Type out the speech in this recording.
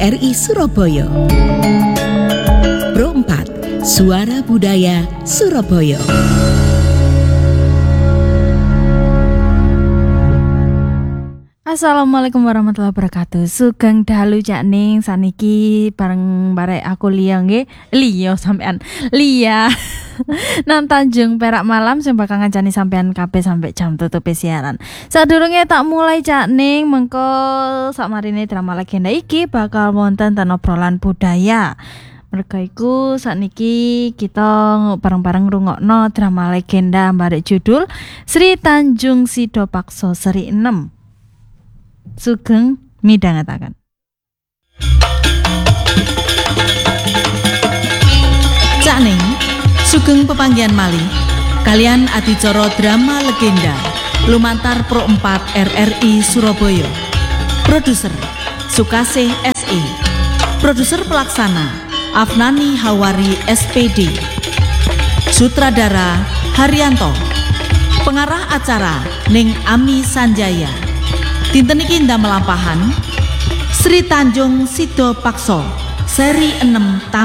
RRI Surabaya. Pro 4, Suara Budaya Surabaya. Assalamualaikum warahmatullahi wabarakatuh. Sugeng dalu Cak Ning saniki bareng barek aku Lia nggih. Lia sampean. Lia. Nang Tanjung Perak Malam sing bakal ngancani sampean kabeh sampai jam tutup siaran. Sadurunge tak mulai Cak Ning mengko sakmarine drama legenda iki bakal wonten ten obrolan budaya. Merga iku sakniki kita bareng-bareng ngrungokno drama legenda barek judul Sri Tanjung Sido Pakso seri 6. Sugeng midhangetaken. Cak Ning, sugeng pepanggihan malih kalian adicara drama legenda lumantar Pro 4 RRI Surabaya. Produser Sukasih SE. Produser pelaksana Afnani Hawari SPD. Sutradara Haryanto. Pengarah acara Ning Ami Sanjaya. Dinten iki ndamel lampahan Sri Tanjung Sido Pakso seri 6